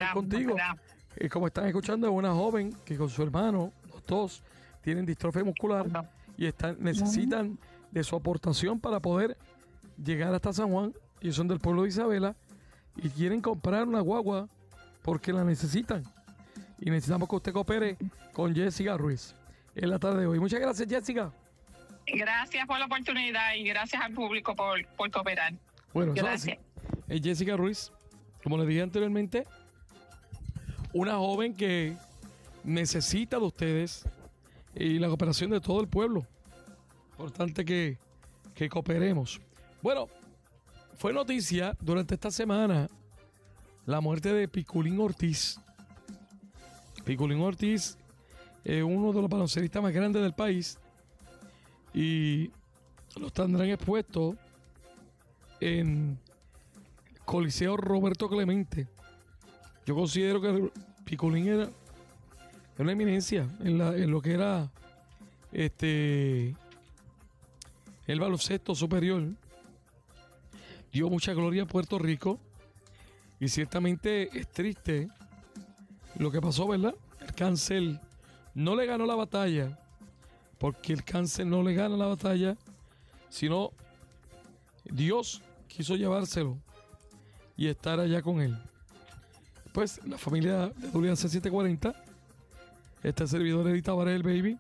compartir contigo. Como están escuchando, es una joven que con su hermano, los dos, tienen distrofia muscular y necesitan de su aportación para poder llegar hasta San Juan. Y son del pueblo de Isabela y quieren comprar una guagua porque la necesitan. Y necesitamos que usted coopere con Jessica Ruiz en la tarde de hoy. Muchas gracias, Jessica. Gracias por la oportunidad y gracias al público por cooperar. Bueno, gracias. Es Jessica Ruiz, como les dije anteriormente, una joven que necesita de ustedes y la cooperación de todo el pueblo. Importante que cooperemos. Bueno, fue noticia durante esta semana la muerte de Piculín Ortiz. Piculín Ortiz es uno de los baloncelistas más grandes del país y los tendrán expuestos en Coliseo Roberto Clemente. Yo considero que Piculín era una eminencia en lo que era el baloncesto superior. Dio mucha gloria a Puerto Rico y ciertamente es triste lo que pasó, ¿verdad? El cáncer no le ganó la batalla, porque el cáncer no le gana la batalla, sino Dios quiso llevárselo y estar allá con él. Pues la familia de WC 740, este servidor Edith Tavares, el baby,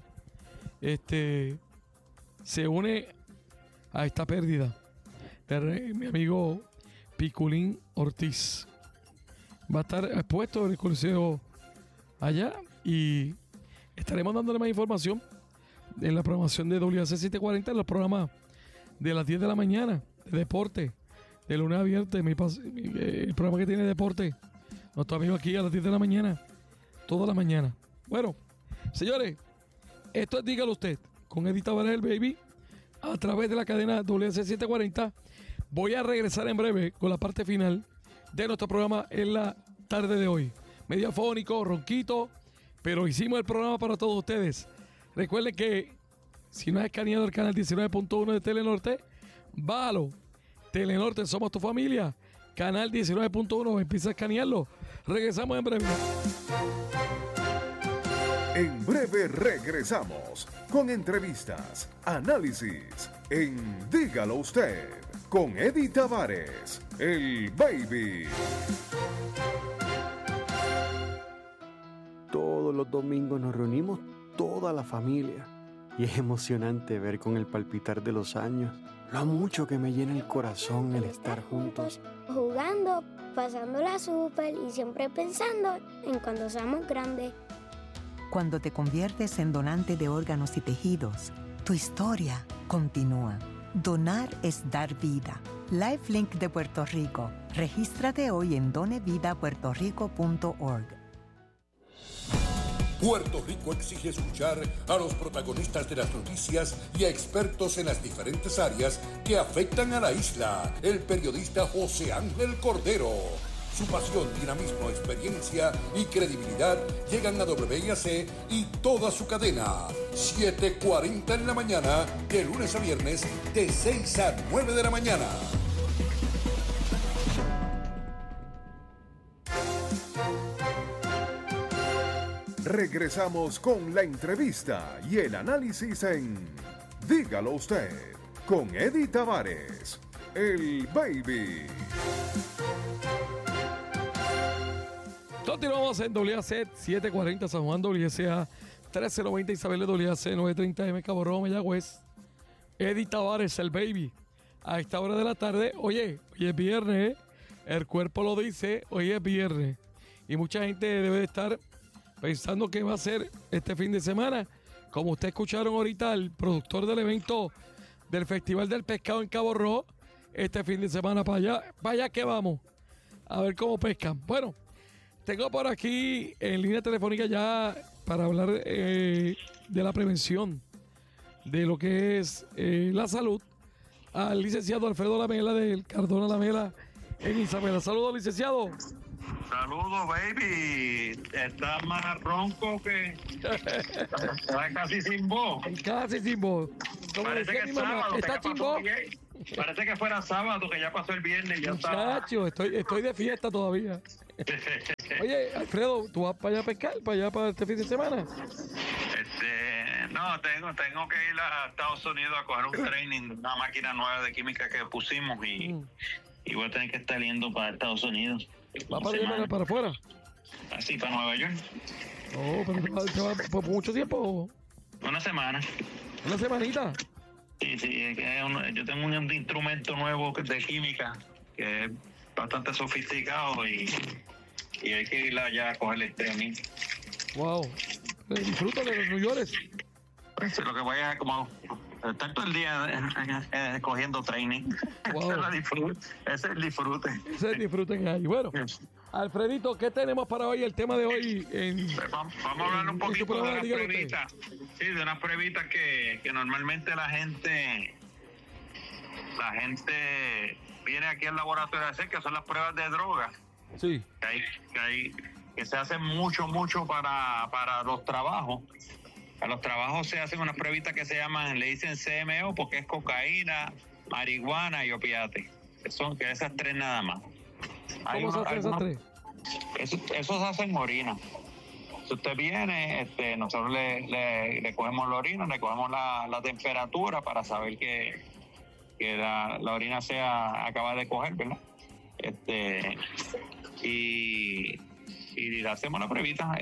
se une a esta pérdida de mi amigo Piculín Ortiz. Va a estar expuesto en el Coliseo allá y estaremos dándole más información en la programación de WC 740, en los programas de las 10 de la mañana, de deporte, de lunes a viernes, el programa que tiene deporte, nuestro amigo aquí a las 10 de la mañana, toda la mañana. Bueno, señores, esto es Dígalo Usted, con Edith Tavares, el baby, a través de la cadena WC 740. Voy a regresar en breve con la parte final de nuestro programa en la tarde de hoy. Medio afónico, ronquito, pero hicimos el programa para todos ustedes. Recuerden que si no has escaneado el canal 19.1 de Telenorte, bájalo. Telenorte, somos tu familia. Canal 19.1, empieza a escanearlo. Regresamos en breve. En breve regresamos con entrevistas, análisis en Dígalo Usted con Edith Tavares, el baby. Todos los domingos nos reunimos toda la familia y es emocionante ver con el palpitar de los años lo mucho que me llena el corazón el estar juntos. Jugando, pasándola súper y siempre pensando en cuando seamos grandes. Cuando te conviertes en donante de órganos y tejidos, tu historia continúa. Donar es dar vida. LifeLink de Puerto Rico. Regístrate hoy en donevidapuertorico.org. Puerto Rico exige escuchar a los protagonistas de las noticias y a expertos en las diferentes áreas que afectan a la isla. El periodista José Ángel Cordero. Su pasión, dinamismo, experiencia y credibilidad llegan a WIAC y toda su cadena. 7:40 en la mañana, de lunes a viernes, de 6 a 9 de la mañana. Regresamos con la entrevista y el análisis en Dígalo Usted con Edith Tavares, el baby. Continuamos en WAC 740 San Juan, WCA 1390 Isabel, WAC 930M Cabo Rojo, Mayagüez. Edith Tavares, el baby. A esta hora de la tarde, hoy es viernes, el cuerpo lo dice, hoy es viernes. Y mucha gente debe de estar pensando qué va a hacer este fin de semana. Como ustedes escucharon ahorita, el productor del evento del Festival del Pescado en Cabo Rojo, este fin de semana para allá que vamos, a ver cómo pescan. Bueno, tengo por aquí en línea telefónica ya para hablar de la prevención de lo que es la salud al licenciado Alfredo Lamela del Cardona Lamela en Isabela. Saludos, licenciado. Saludos, baby. Estás más ronco que... Estás casi sin voz. Casi sin voz. Como Parece decía que mi es mamá, sábado. ¿está sin voz? Parece que fuera sábado, que ya pasó el viernes, ya está. Muchacho, estoy de fiesta todavía. Oye, Alfredo, ¿tú vas para allá a pescar, para allá para este fin de semana? No, tengo que ir a Estados Unidos a coger un training, una máquina nueva de química que pusimos y voy a tener que estar yendo para Estados Unidos. ¿Va para allá, para afuera? Así, para Nueva York. Oh, pero te va por mucho tiempo. Una semana. ¿Una semanita? Sí, es que yo tengo un instrumento nuevo de química que es bastante sofisticado y hay que ir allá a coger el training. Wow. Disfruta de los New York. Pues lo que voy a como estar todo el día cogiendo training. Wow. Ese es el disfrute. Ese es el disfrute que hay. Bueno, Alfredito, ¿qué tenemos para hoy? El tema de hoy vamos a hablar un poquito de unas pruebitas. Sí, de unas pruebitas que normalmente la gente viene aquí al laboratorio a hacer, que son las pruebas de droga. Sí. Que se hacen mucho para los trabajos. A los trabajos se hacen unas pruebitas que se llaman, le dicen CMO, porque es cocaína, marihuana y opiate. Son que esas tres nada más. ¿Cómo se hacen esas tres? Eso se hace en orina. Si usted viene, nosotros le cogemos la orina, le cogemos la temperatura para saber que la orina acaba de coger, ¿verdad? Y le hacemos la pruebita.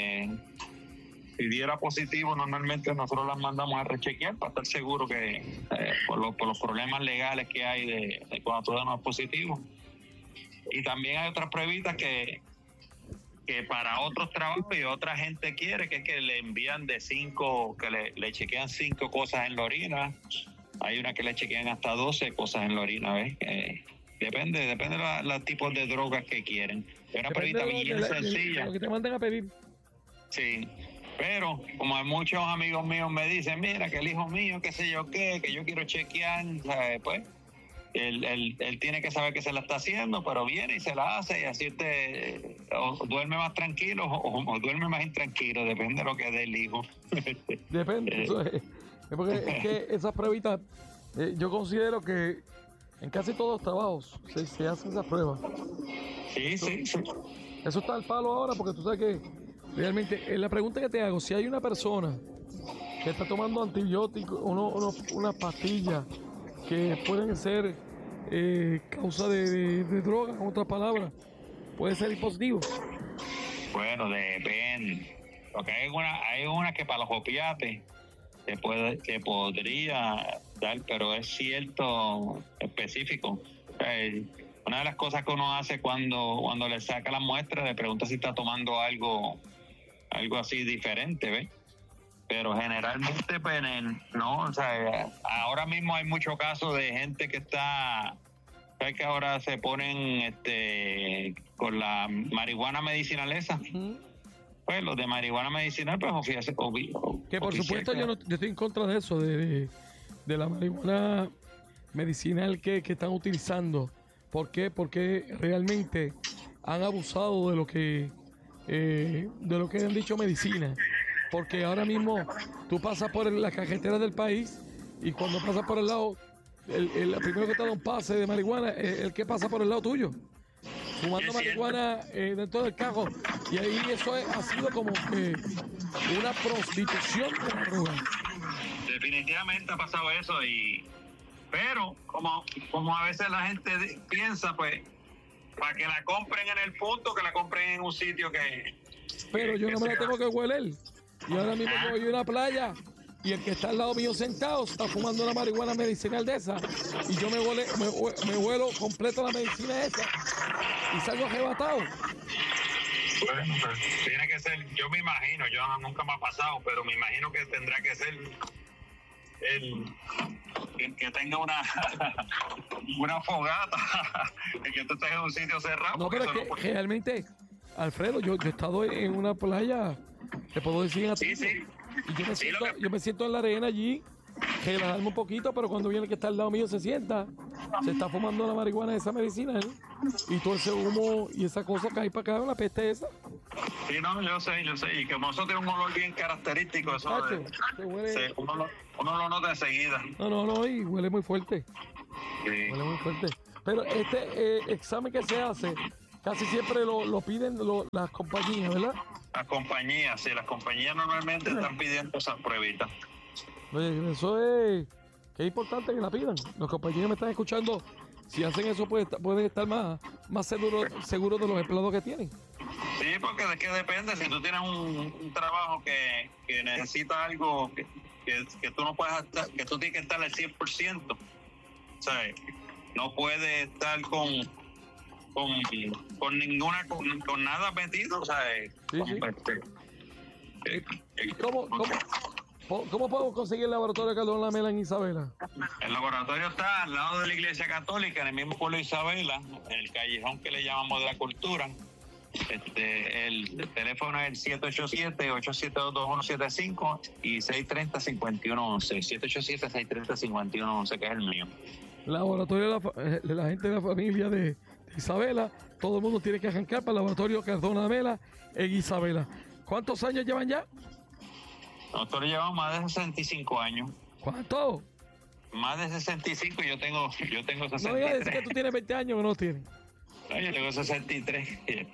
Si diera positivo, normalmente nosotros las mandamos a rechequear para estar seguro que por los problemas legales que hay de cuando todo no es positivo. Y también hay otras pruebitas que para otros trabajos y otra gente quiere, que es que le envían que le chequean 5 cosas en la orina. Hay una que le chequean hasta 12 cosas en la orina, ¿ves? Depende de los tipos de drogas que quieren. Es una pruebita bien sencilla. Lo que te mandan a pedir. Sí. Pero, como hay muchos amigos míos me dicen, mira, que el hijo mío, qué sé yo qué, que yo quiero chequear, ¿sabes? Pues, él tiene que saber que se la está haciendo, pero viene y se la hace, y así usted duerme más tranquilo o duerme más intranquilo, depende de lo que dé el hijo. Depende, porque es que esas pruebitas, yo considero que en casi todos los trabajos se hacen esas pruebas. Sí. Eso está al palo ahora, porque tú sabes que realmente, la pregunta que te hago, si hay una persona que está tomando antibióticos, unas pastillas que pueden ser causa de droga, en otras palabras, puede ser positivo. Bueno, depende. Porque hay una que para los opiates te podría dar, pero es cierto específico. Una de las cosas que uno hace cuando le saca la muestra, le pregunta si está tomando algo así diferente, ¿ves? Pero generalmente, pues, no, o sea, ahora mismo hay muchos casos de gente que está, ¿sabes? Que ahora se ponen con la marihuana medicinal esa. Pues los de marihuana medicinal, pues, que por supuesto yo estoy en contra de eso, de la marihuana medicinal que están utilizando. ¿Por qué? Porque realmente han abusado de lo que han dicho medicina. Porque ahora mismo tú pasas por las carreteras del país y cuando pasas por el lado, el primero que te da un pase de marihuana es el que pasa por el lado tuyo, fumando marihuana dentro del carro. Y ahí eso ha sido como que una prostitución de la droga. Definitivamente ha pasado eso, pero como a veces la gente piensa, pues, para que la compren en el punto, que la compren en un sitio que... Pero yo no me la tengo que hueler. Y ahora mismo yo voy a una playa y el que está al lado mío sentado está fumando una marihuana medicinal de esa y yo me huelo completo la medicina esa y salgo arrebatado. Bueno, pues, tiene que ser, yo me imagino, yo nunca me ha pasado, pero me imagino que tendrá que ser el que tenga una fogata, el que tú estés en un sitio cerrado. No, pero es que realmente, Alfredo, yo he estado en una playa, te puedo decir, sí. Y yo me siento en la arena allí, relajarme un poquito, pero cuando viene el que está al lado mío se sienta, se está fumando la marihuana esa medicinal, y todo ese humo y esa cosa cae para acá, la peste esa. Sí, no, yo sé, y como eso tiene un olor bien característico, eso huele... uno lo nota enseguida. No, y huele muy fuerte. Sí. Huele muy fuerte. Pero este examen que se hace, casi siempre lo piden las compañías, ¿verdad? Las compañías normalmente están pidiendo esas pruebitas. Oye, eso es que es importante que la pidan. Los compañeros me están escuchando. Si hacen eso, pueden estar más seguros de los empleados que tienen. Sí, porque de qué depende. Si tú tienes un trabajo que necesita algo que tú no puedes estar, que tú tienes que estar al 100%, ¿sabes? No puedes estar con nada metido, ¿sabes? Sí. ¿Cómo podemos conseguir el laboratorio Cardona Lamela en Isabela? El laboratorio está al lado de la Iglesia Católica, en el mismo pueblo de Isabela, en el callejón que le llamamos de la Cultura. El teléfono es el 787-872-2175 y 630-5111. 787-630-5111, que es el mío. Laboratorio de la gente de la familia de Isabela. Todo el mundo tiene que arrancar para el laboratorio Cardona Lamela en Isabela. ¿Cuántos años llevan ya? Nosotros llevamos más de 65 años. ¿Cuánto? Más de 65, yo tengo 63. No digas que tú tienes 20 años o no tienes. No, yo tengo 63.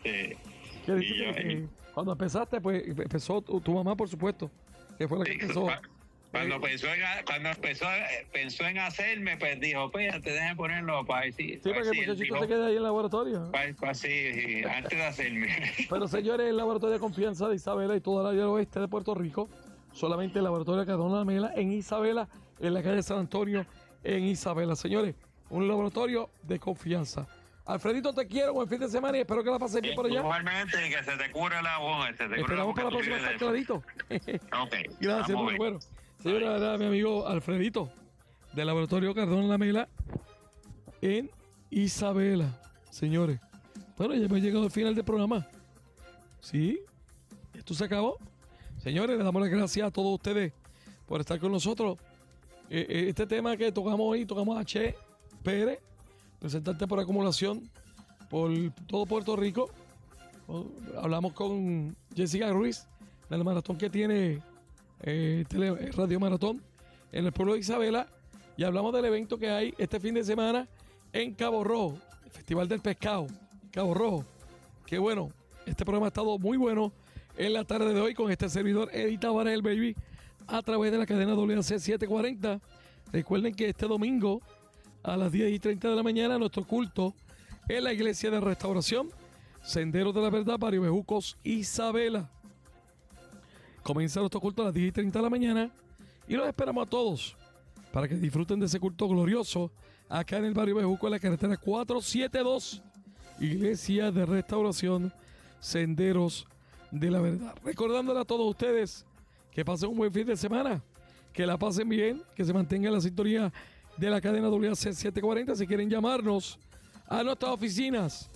Cuando empezaste, pues empezó tu mamá, por supuesto, que fue la que empezó. Cuando pensó en hacerme, pues dijo, espérate, déjame ponerlo para decir. Sí, porque el muchachito se queda ahí en el laboratorio. Así, antes de hacerme. Pero señores, el laboratorio de confianza de Isabela y toda la área oeste de Puerto Rico, solamente el laboratorio Cardona Lamela en Isabela, en la calle San Antonio, en Isabela. Señores, un laboratorio de confianza. Alfredito, te quiero, buen fin de semana y espero que la pases bien por allá. Igualmente, que se te cure la voz. Esperamos para la próxima estar clarito. Ok. Gracias, muy bueno. Señora, era mi amigo Alfredito, del laboratorio Cardona Lamela en Isabela. Señores, bueno, ya hemos llegado al final del programa. ¿Sí? ¿Esto se acabó? Señores, le damos las gracias a todos ustedes por estar con nosotros. Este tema que tocamos hoy, tocamos a Che Pérez, representante por acumulación por todo Puerto Rico. Hablamos con Jessica Ruiz del maratón que tiene Radio Maratón en el pueblo de Isabela, y hablamos del evento que hay este fin de semana en Cabo Rojo, el Festival del Pescado, Cabo Rojo. Que bueno, este programa ha estado muy bueno en la tarde de hoy con este servidor Eddie Tavares, el baby, a través de la cadena WAC 740. Recuerden que este domingo a las 10:30 de la mañana nuestro culto en la Iglesia de Restauración Senderos de la Verdad, Barrio Bejucos, Isabela. Comienza nuestro culto a las 10:30 de la mañana y los esperamos a todos para que disfruten de ese culto glorioso acá en el Barrio Bejuco, en la carretera 472, Iglesia de Restauración Senderos de la Verdad. Recordándole a todos ustedes que pasen un buen fin de semana, que la pasen bien, que se mantengan en la sintonía de la cadena WAC 740. Si quieren llamarnos a nuestras oficinas,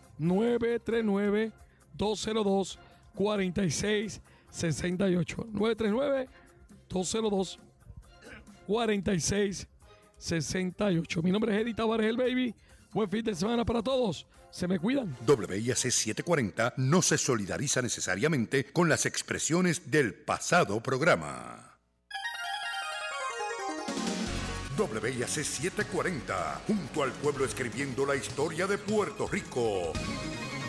939-202-4668. 939-202-4668. Mi nombre es Eddie Tavares, el baby. Buen fin de semana para todos. Se me cuidan. WIAC 740 no se solidariza necesariamente con las expresiones del pasado programa. WIAC 740, junto al pueblo escribiendo la historia de Puerto Rico.